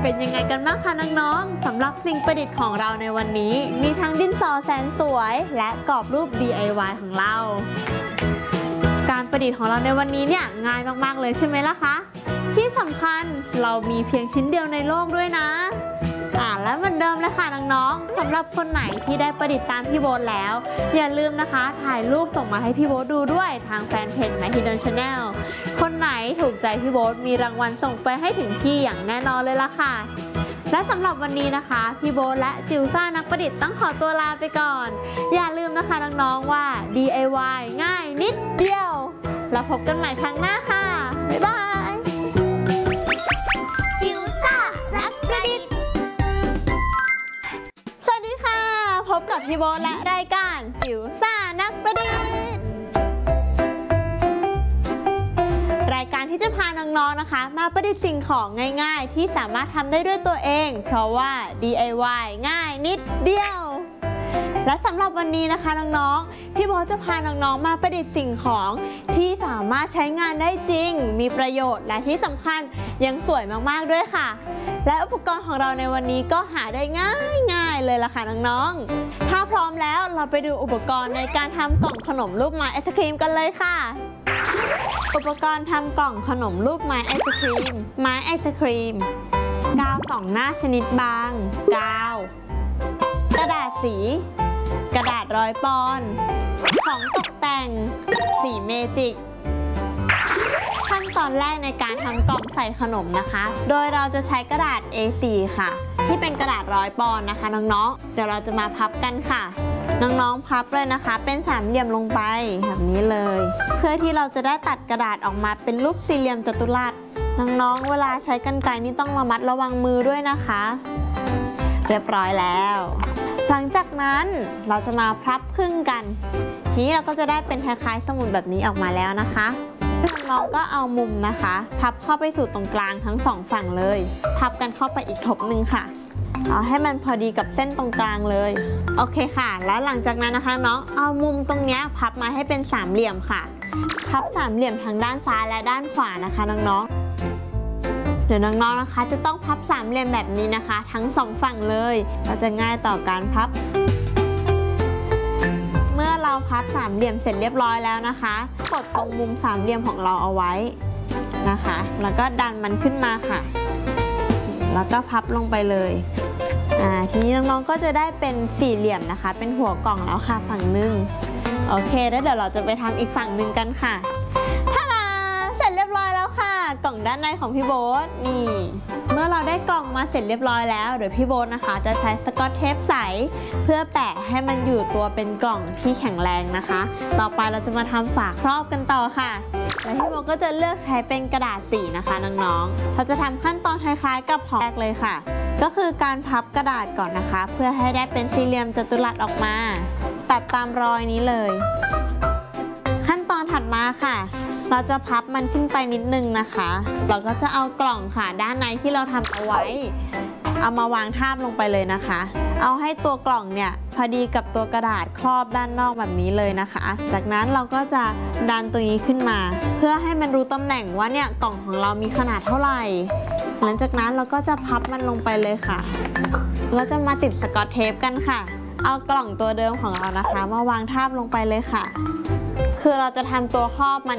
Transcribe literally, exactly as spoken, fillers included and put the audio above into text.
เป็นยังไงกันบ้างคะน้องๆสำหรับสิ่งประดิษฐ์ของเราในวันนี้มีทั้งดินสอแสนสวยและกรอบรูป ดี ไอ วาย ของเราการประดิษฐ์ของเราในวันนี้เนี่ยง่ายมากๆเลยใช่ไหมล่ะคะที่สำคัญเรามีเพียงชิ้นเดียวในโลกด้วยนะอ่าและเหมือนเดิมเลยค่ะน้องๆสำหรับคนไหนที่ได้ประดิษฐ์ตามพี่โบ๊ทแล้วอย่าลืมนะคะถ่ายรูปส่งมาให้พี่โบ๊ทดูด้วยทางแฟนเพจ Mehidon Channel คนไหนถูกใจพี่โบ๊ทมีรางวัลส่งไปให้ถึงที่อย่างแน่นอนเลยล่ะค่ะและสำหรับวันนี้นะคะพี่โบ๊ทและจิวซ่านักประดิษฐ์ต้องขอตัวลาไปก่อนอย่าลืมนะคะน้องๆว่า ดี ไอ วาย ง่ายนิดเดียวแล้วพบกันใหม่ครั้งหน้าค่ะบ๊ายบายจิวซ่านักประดิษฐ์สวัสดีค่ะพบกับพี่โบ๊ทและรายการจิวซ่านักประดิษฐ์รายการที่จะพาน้องๆนะคะมาประดิษฐ์สิ่งของง่ายๆที่สามารถทำได้ด้วยตัวเองเพราะว่า ดี ไอ วาย ง่ายนิดเดียวและสำหรับวันนี้นะคะน้องๆพี่โบ๊ทจะพาน้องๆมาประดิษฐ์สิ่งของที่สามารถใช้งานได้จริงมีประโยชน์และที่สำคัญยังสวยมากๆด้วยค่ะและอุปกรณ์ของเราในวันนี้ก็หาได้ง่ายๆเลยล่ะค่ะน้องๆถ้าพร้อมแล้วเราไปดูอุปกรณ์ในการทำกล่องขนมรูปไม้ไอศครีมกันเลยค่ะอุปกรณ์ทำกล่องขนมรูปไม้ไอศครีมไม้ไอศครีมกาวสองหน้าชนิดบางกาวกระดาษสีกระดาษร้อยปอนด์ของตกแต่งสีเมจิกขั้นตอนแรกในการทำกล่องใส่ขนมนะคะโดยเราจะใช้กระดาษ เอ โฟร์ ค่ะที่เป็นกระดาษร้อยปอนด์นะคะน้องๆเดี๋ยวเราจะมาพับกันค่ะน้องๆพับเลยนะคะเป็นสามเหลี่ยมลงไปแบบนี้เลยเพื่อที่เราจะได้ตัดกระดาษออกมาเป็นรูปสี่เหลี่ยมจัตุรัสน้องๆเวลาใช้กรรไกรนี่ต้องระมัดระวังมือด้วยนะคะเรียบร้อยแล้วหลังจากนั้นเราจะมาพับครึ่งกันทีนี้เราก็จะได้เป็นคล้ายๆสมุดแบบนี้ออกมาแล้วนะคะน้องๆก็เอามุมนะคะพับเข้าไปสู่ตรงกลางทั้งสองฝั่งเลยพับกันเข้าไปอีกทบหนึ่งค่ะเอาให้มันพอดีกับเส้นตรงกลางเลยโอเคค่ะแล้วหลังจากนั้นนะคะน้องเอามุมตรงนี้พับมาให้เป็นสามเหลี่ยมค่ะพับสามเหลี่ยมทั้งด้านซ้ายและด้านขวานะคะน้องๆเดี๋ยวน้องๆนะคะจะต้องพับสามเหลี่ยมแบบนี้นะคะทั้งสองฝั่งเลยเราจะง่ายต่อการพับเมื่อเราพับสามเหลี่ยมเสร็จเรียบร้อยแล้วนะคะกดตรงมุมสามเหลี่ยมของเราเอาไว้นะคะแล้วก็ดันมันขึ้นมาค่ะแล้วก็พับลงไปเลยอ่าทีนี้น้องๆก็จะได้เป็นสี่เหลี่ยมนะคะเป็นหัวกล่องแล้วค่ะฝั่งหนึ่งโอเคแล้วเดี๋ยวเราจะไปทำอีกฝั่งหนึ่งกันค่ะท่าดาเสร็จเรียบร้อยแล้วค่ะกล่องด้านในของพี่โบ๊ทนี่เมื่อเราได้กล่องมาเสร็จเรียบร้อยแล้วเดี๋ยวพี่โบ๊ทนะคะจะใช้สกอตเทปใสเพื่อแปะให้มันอยู่ตัวเป็นกล่องที่แข็งแรงนะคะต่อไปเราจะมาทำฝาครอบกันต่อค่ะและพี่โบ๊ทก็จะเลือกใช้เป็นกระดาษสีนะคะน้องๆเราจะทำขั้นตอนคล้ายๆกับของแรกเลยค่ะก็คือการพับกระดาษก่อนนะคะเพื่อให้ได้เป็นสี่เหลี่ยมจัตุรัสออกมาตัดตามรอยนี้เลยขั้นตอนถัดมาค่ะเราจะพับมันขึ้นไปนิดนึงนะคะเราก็จะเอากล่องค่ะด้านในที่เราทำเอาไว้เอามาวางทาบลงไปเลยนะคะเอาให้ตัวกล่องเนี่ยพอดีกับตัวกระดาษครอบด้านนอกแบบนี้เลยนะคะจากนั้นเราก็จะดันตัวนี้ขึ้นมาเพื่อให้มันรู้ตำแหน่งว่าเนี่ยกล่องของเรามีขนาดเท่าไหร่หลังจากนั้นเราก็จะพับมันลงไปเลยค่ะแล้วจะมาติดสกอตเทปกันค่ะเอากล่องตัวเดิมของเรานะคะมาวางทาบลงไปเลยค่ะคือเราจะทำตัวครอบมัน